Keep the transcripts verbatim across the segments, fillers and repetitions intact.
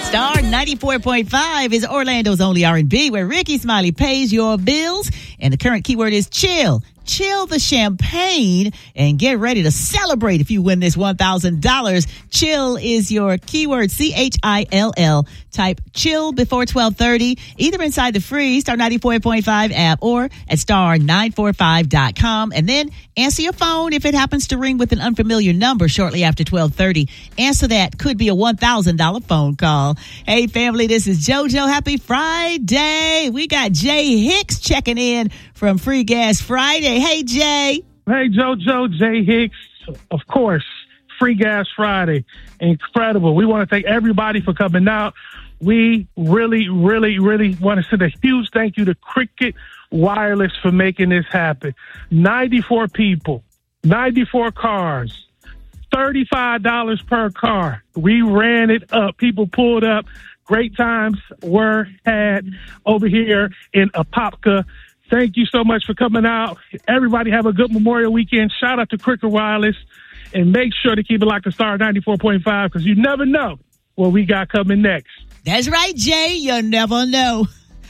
Star ninety-four point five is Orlando's only R and B, where Ricky Smiley pays your bills. And the current keyword is chill. Chill the champagne and get ready to celebrate if you win this one thousand dollars. Chill is your keyword, C H I L L. Type chill before twelve thirty, either inside the free Star ninety-four point five app or at star nine four five dot com. And then answer your phone if it happens to ring with an unfamiliar number shortly after twelve thirty. Answer that. Could be a one thousand dollars phone call. Hey, family, this is JoJo. Happy Friday. We got Jay Hicks checking in from Free Gas Friday. Hey, Jay. Hey, JoJo, Jay Hicks. Of course, Free Gas Friday. Incredible. We want to thank everybody for coming out. We really, really, really want to send a huge thank you to Cricket Wireless for making this happen. ninety-four people, ninety-four cars, thirty-five dollars per car. We ran it up. People pulled up. Great times were had over here in Apopka. Thank you so much for coming out. Everybody have a good Memorial weekend. Shout out to Cricket Wireless. And make sure to keep it like the Star ninety-four point five because you never know what we got coming next. That's right, Jay. You never know.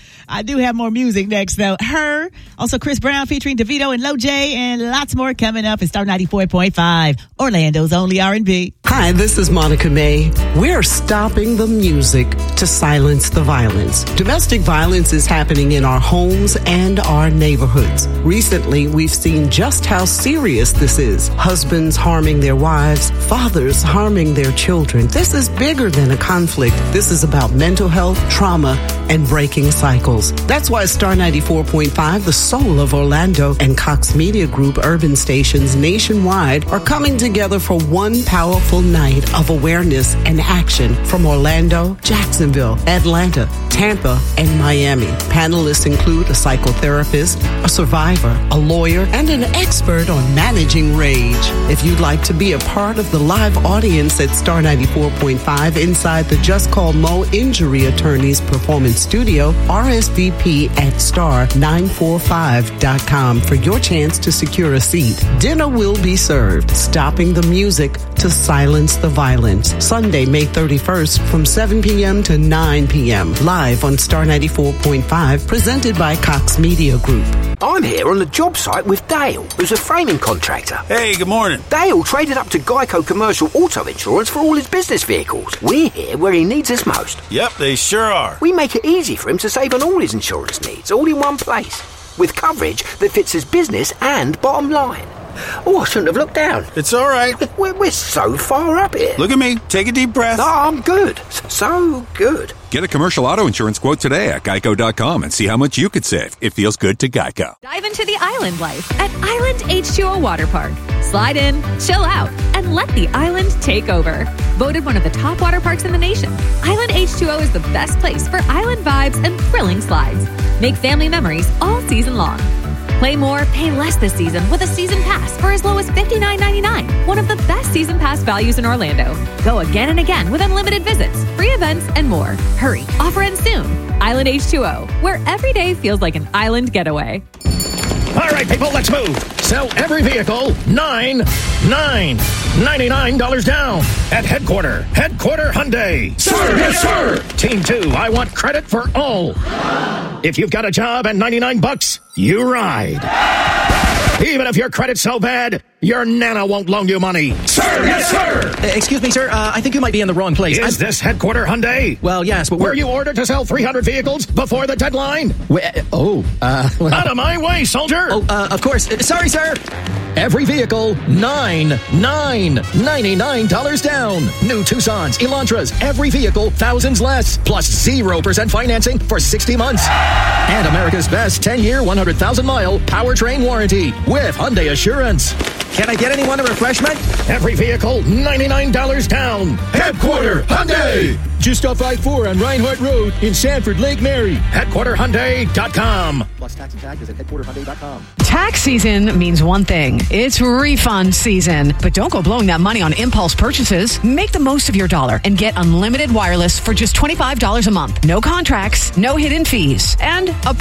I do have more music next, though. Her, also Chris Brown featuring DeVito and Lil J, and lots more coming up at Star ninety-four point five, Orlando's only R and B. Hi, this is Monica May. We're stopping the music to silence the violence. Domestic violence is happening in our homes and our neighborhoods. Recently, we've seen just how serious this is. Husbands harming their wives, fathers harming their children. This is bigger than a conflict. This is about mental health, trauma, and breaking cycles. That's why Star ninety-four point five, the soul of Orlando, and Cox Media Group urban stations nationwide are coming together for one powerful night of awareness and action from Orlando, Jacksonville, Atlanta, Tampa, and Miami. Panelists include a psychotherapist, a survivor, a lawyer, and an expert on managing rage. If you'd like to be a part of the live audience at Star ninety-four point five inside the Just Call Mo Injury Attorneys Performance Studio, R S V P at star nine four five dot com for your chance to secure a seat. Dinner will be served, stopping the music to silence the violence. Sunday, May thirty-first from seven p.m. to nine p.m. live on Star ninety-four point five, presented by Cox Media Group. I'm here on the job site with Dale, who's a framing contractor. Hey, good morning. Dale traded up to Geico Commercial Auto Insurance for all his business vehicles. We're here where he needs us most. Yep, they sure are. We make it easy for him to save on all his insurance needs, all in one place, with coverage that fits his business and bottom line. Oh, I shouldn't have looked down. It's all right. We're, we're so far up here. Look at me. Take a deep breath. Oh, I'm good. So good. Get a commercial auto insurance quote today at geico dot com and see how much you could save. It feels good to Geico. Dive into the island life at Island H two O Water Park. Slide in, chill out, and let the island take over. Voted one of the top water parks in the nation, Island H two O is the best place for island vibes and thrilling slides. Make family memories all season long. Play more, pay less this season with a season pass for as low as fifty-nine ninety-nine. One of the best season pass values in Orlando. Go again and again with unlimited visits, free events, and more. Hurry, offer ends soon. Island H two O, where every day feels like an island getaway. All right, people, let's move. Sell every vehicle, nine, nine, ninety-nine dollars down at Headquarter, Headquarter Hyundai. Sir, yes, sir. Team two, I want credit for all. If you've got a job and ninety-nine bucks, you ride. Even if your credit's so bad, your nana won't loan you money. Sir, yes, sir. Uh, excuse me, sir. Uh, I think you might be in the wrong place. Is I'm... this Headquarter Hyundai? Well, yes, but we're... Were you ordered to sell three hundred vehicles before the deadline? We... Oh, uh... Well... Out of my way, soldier! Oh, uh, of course. Uh, sorry, sir. Every vehicle, nine, nine, ninety-nine dollars down. New Tucsons, Elantras, every vehicle, thousands less, plus zero percent financing for sixty months. And America's best ten-year, one hundred thousand mile powertrain warranty with Hyundai Assurance. Can I get anyone a refreshment? Every vehicle, ninety-nine dollars down. Headquarter Hyundai. Just off I four on Reinhardt Road in Sanford, Lake Mary. Headquarter Hyundai dot com. Plus tax and tag, visit Headquarter Hyundai dot com. Tax season means one thing. It's refund season. But don't go blowing that money on impulse purchases. Make the most of your dollar and get unlimited wireless for just twenty-five dollars a month. No contracts, no hidden fees, and a